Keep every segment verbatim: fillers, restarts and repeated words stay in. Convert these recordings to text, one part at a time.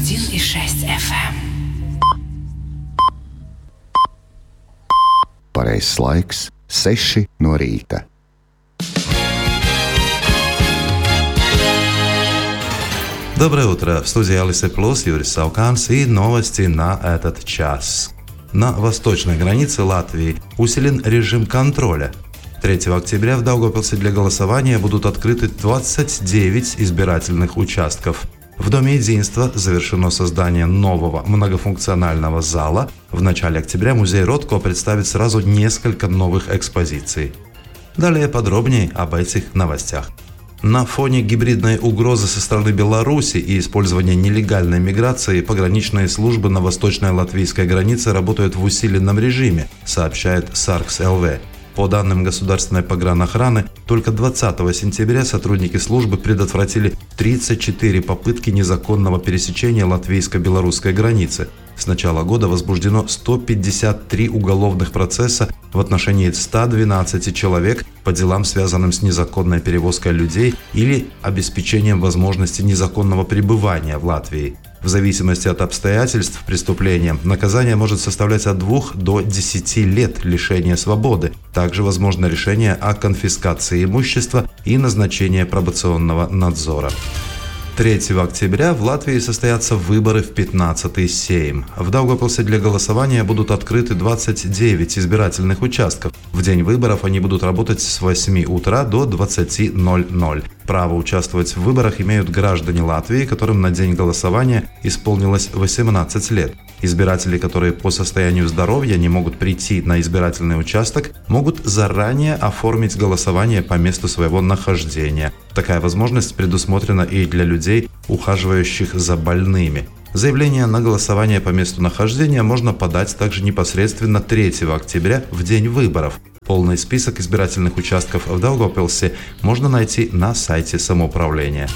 один и шесть эф эм. Pareizais laiks - seši no rīta. Доброе утро! В студии Алисы Плюс Юрий Сауканс и новости на этот час. На восточной границе Латвии усилен режим контроля. третьего октября в Даугавпилсе для голосования будут открыты двадцать девять избирательных участков. В Доме единства завершено создание нового многофункционального зала. В начале октября музей Ротко представит сразу несколько новых экспозиций. Далее подробнее об этих новостях. На фоне гибридной угрозы со стороны Беларуси и использования нелегальной миграции пограничные службы на восточной латвийской границе работают в усиленном режиме, сообщает Саркс точка эл ви. По данным Государственной погранохраны, только двадцатого сентября сотрудники службы предотвратили тридцать четыре попытки незаконного пересечения латвийско-белорусской границы. С начала года возбуждено сто пятьдесят три уголовных процесса в отношении ста двенадцати человек по делам, связанным с незаконной перевозкой людей или обеспечением возможности незаконного пребывания в Латвии. В зависимости от обстоятельств преступления наказание может составлять от двух до десяти лет лишения свободы. Также возможно решение о конфискации имущества и назначение пробационного надзора. третьего октября в Латвии состоятся выборы в пятнадцатый Сейм. В Даугавпилсе для голосования будут открыты двадцать девять избирательных участков. В день выборов они будут работать с восьми утра до двадцати ноль-ноль. Право участвовать в выборах имеют граждане Латвии, которым на день голосования исполнилось восемнадцать лет. Избиратели, которые по состоянию здоровья не могут прийти на избирательный участок, могут заранее оформить голосование по месту своего нахождения. Такая возможность предусмотрена и для людей, ухаживающих за больными. Заявление на голосование по месту нахождения можно подать также непосредственно третьего октября в день выборов. Полный список избирательных участков в Даугавпилсе можно найти на сайте самоуправления.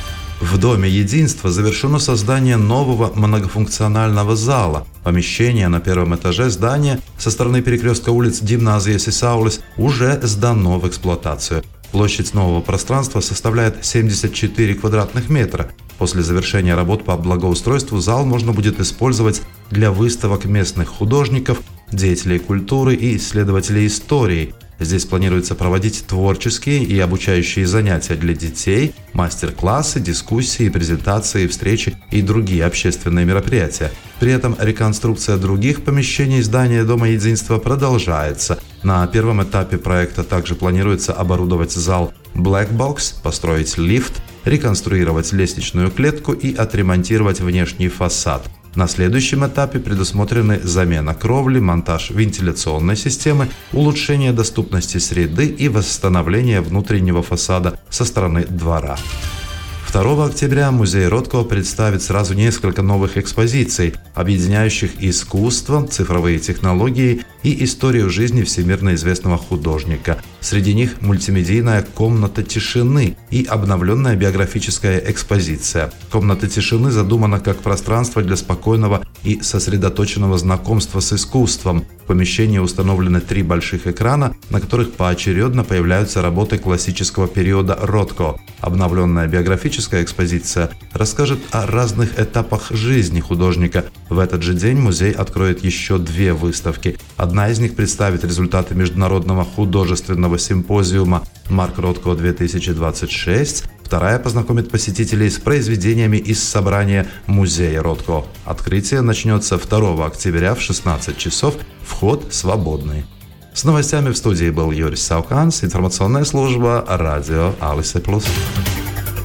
В Доме единства завершено создание нового многофункционального зала. Помещение на первом этаже здания со стороны перекрестка улиц Гимназijas и Саулис уже сдано в эксплуатацию. Площадь нового пространства составляет семьдесят четыре квадратных метра. После завершения работ по благоустройству зал можно будет использовать для выставок местных художников, деятелей культуры и исследователей истории. Здесь планируется проводить творческие и обучающие занятия для детей, мастер-классы, дискуссии, презентации, встречи и другие общественные мероприятия. При этом реконструкция других помещений здания Дома единства продолжается. На первом этапе проекта также планируется оборудовать зал Black Box, построить лифт, реконструировать лестничную клетку и отремонтировать внешний фасад. На следующем этапе предусмотрены замена кровли, монтаж вентиляционной системы, улучшение доступности среды и восстановление внутреннего фасада со стороны двора. второго октября музей Ротко представит сразу несколько новых экспозиций, объединяющих искусство, цифровые технологии и историю жизни всемирно известного художника. Среди них мультимедийная «Комната тишины» и обновленная биографическая экспозиция. «Комната тишины» задумана как пространство для спокойного и сосредоточенного знакомства с искусством. В помещении установлены три больших экрана, на которых поочередно появляются работы классического периода Ротко. Обновленная биографическая экспозиция расскажет о разных этапах жизни художника. В этот же день музей откроет еще две выставки. Одна из них представит результаты международного художественного симпозиума «Марк Ротко две тысячи двадцать шесть», вторая познакомит посетителей с произведениями из собрания музея Ротко. Открытие начнется второго октября в шестнадцать часов, вход свободный. С новостями в студии был Юрий Сауканс, информационная служба радио Алисы Плюс.